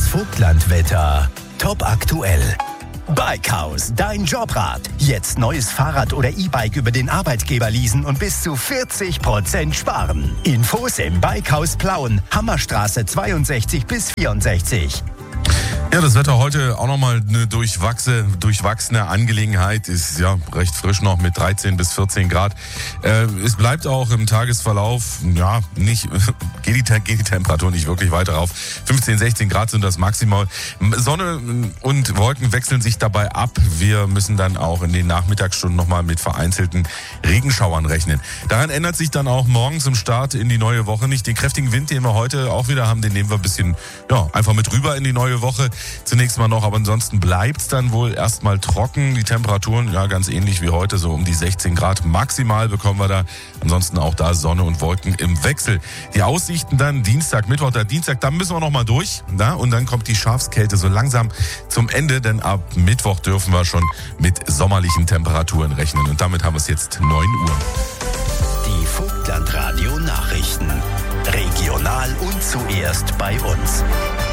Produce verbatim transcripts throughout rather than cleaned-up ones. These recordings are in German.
Vogtlandwetter. Top aktuell. Bikehaus, dein Jobrat. Jetzt neues Fahrrad oder E-Bike über den Arbeitgeber leasen und bis zu vierzig Prozent sparen. Infos im Bikehaus Plauen, Hammerstraße zweiundsechzig bis vierundsechzig. Ja, das Wetter heute auch nochmal eine durchwachse, durchwachsene Angelegenheit. Ist ja recht frisch noch mit dreizehn bis vierzehn Grad. Äh, es bleibt auch im Tagesverlauf, ja, nicht, geht die, geht die Temperatur nicht wirklich weiter rauf. fünfzehn, sechzehn Grad sind das maximal. Sonne und Wolken wechseln sich dabei ab. Wir müssen dann auch in den Nachmittagsstunden nochmal mit vereinzelten Regenschauern rechnen. Daran ändert sich dann auch morgen zum Start in die neue Woche nicht. Den kräftigen Wind, den wir heute auch wieder haben, den nehmen wir ein bisschen, ja, einfach mit rüber in die neue Woche. Zunächst mal noch, aber ansonsten bleibt's dann wohl erstmal trocken. Die Temperaturen, ja, ganz ähnlich wie heute, so um die sechzehn Grad maximal bekommen wir da. Ansonsten auch da Sonne und Wolken im Wechsel. Die Aussichten dann Dienstag, Mittwoch, der Dienstag, da müssen wir noch mal durch. Na? Und dann kommt die Schafskälte so langsam zum Ende, denn ab Mittwoch dürfen wir schon mit sommerlichen Temperaturen rechnen. Und damit haben wir es jetzt neun Uhr. Die Vogtlandradio Nachrichten. Regional und zuerst bei uns.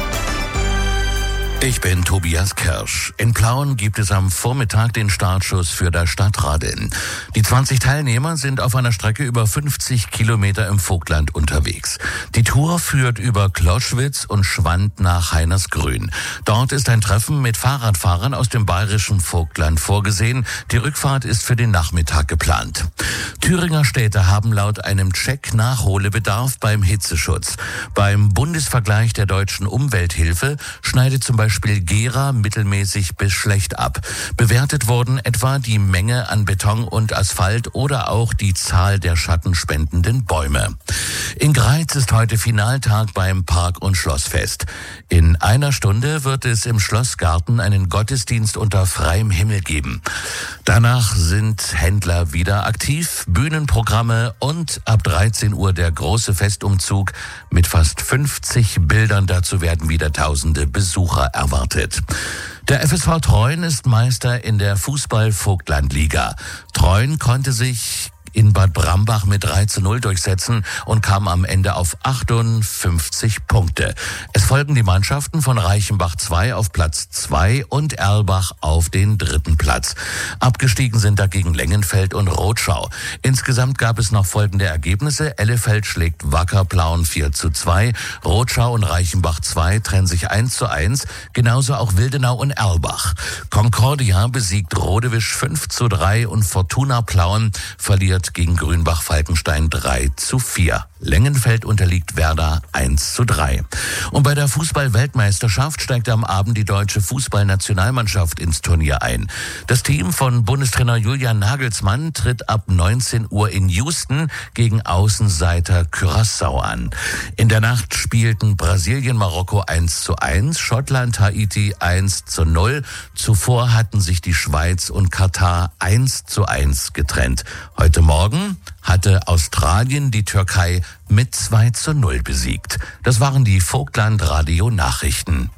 Ich bin Tobias Kirsch. In Plauen gibt es am Vormittag den Startschuss für das Stadtradl. Die zwanzig Teilnehmer sind auf einer Strecke über fünfzig Kilometer im Vogtland unterwegs. Die Tour führt über Kloschwitz und Schwand nach Heinersgrün. Dort ist ein Treffen mit Fahrradfahrern aus dem bayerischen Vogtland vorgesehen. Die Rückfahrt ist für den Nachmittag geplant. Thüringer Städte haben laut einem Check Nachholbedarf beim Hitzeschutz. Beim Bundesvergleich der deutschen Umwelthilfe schneidet zum Beispiel Beispiel Gera mittelmäßig bis schlecht ab. Bewertet wurden etwa die Menge an Beton und Asphalt oder auch die Zahl der schattenspendenden Bäume. In Greiz ist heute Finaltag beim Park- und Schlossfest. In einer Stunde wird es im Schlossgarten einen Gottesdienst unter freiem Himmel geben. Danach sind Händler wieder aktiv, Bühnenprogramme und ab dreizehn Uhr der große Festumzug mit fast fünfzig Bildern. Dazu werden wieder tausende Besucher erwartet. Der F S V Treuen ist Meister in der Fußball-Vogtland-Liga. Treuen konnte sich in Bad Brambach mit drei zu null durchsetzen und kam am Ende auf achtundfünfzig Punkte. Es folgen die Mannschaften von Reichenbach zwei auf Platz zwei und Erlbach auf den dritten Platz. Abgestiegen sind dagegen Lengenfeld und Rotschau. Insgesamt gab es noch folgende Ergebnisse. Ellefeld schlägt Wacker Plauen vier zu zwei, Rotschau und Reichenbach zwei trennen sich eins zu eins, genauso auch Wildenau und Erlbach. Concordia besiegt Rodewisch fünf zu drei und Fortuna Plauen verliert gegen Grünbach-Falkenstein drei zu vier. Lengenfeld unterliegt Werder eins zu drei. Und bei der Fußball-Weltmeisterschaft steigt am Abend die deutsche Fußballnationalmannschaft ins Turnier ein. Das Team von Bundestrainer Julian Nagelsmann tritt ab neunzehn Uhr in Houston gegen Außenseiter Curaçao an. In der Nacht spielten Brasilien Marokko eins zu eins, Schottland Haiti eins zu null. Zuvor hatten sich die Schweiz und Katar eins zu eins getrennt. Heute Morgen hatte Australien die Türkei mit zwei zu null besiegt. Das waren die Vogtland-Radio-Nachrichten.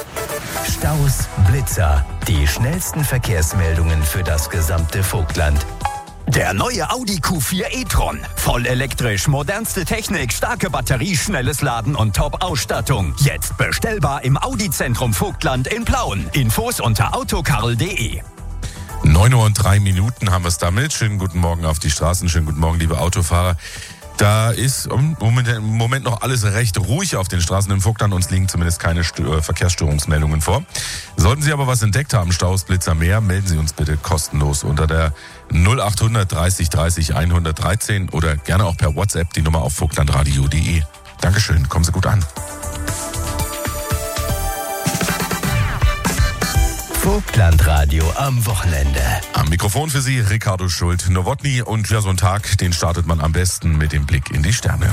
Staus, Blitzer, die schnellsten Verkehrsmeldungen für das gesamte Vogtland. Der neue Audi Q vier e-tron. Voll elektrisch, modernste Technik, starke Batterie, schnelles Laden und Top-Ausstattung. Jetzt bestellbar im Audi-Zentrum Vogtland in Plauen. Infos unter autokarl punkt de. neun Uhr und drei Minuten haben wir es damit. Schönen guten Morgen auf die Straßen, schönen guten Morgen, liebe Autofahrer. Da ist im Moment, im Moment noch alles recht ruhig auf den Straßen im Vogtland. Uns liegen zumindest keine Stö- Verkehrsstörungsmeldungen vor. Sollten Sie aber was entdeckt haben, Staus, Blitzer, mehr, melden Sie uns bitte kostenlos unter der null acht hundert dreißig dreißig hundertdreizehn oder gerne auch per WhatsApp die Nummer auf vogtlandradio punkt de. Dankeschön, kommen Sie gut an. Vogtlandradio am Wochenende. Am Mikrofon für Sie Ricardo Schult-Nowotny und ja, so ein Tag, den startet man am besten mit dem Blick in die Sterne.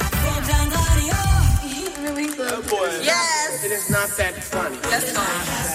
Vogtlandradio. Really? Oh boy. Yes. It is not that funny. That's fine.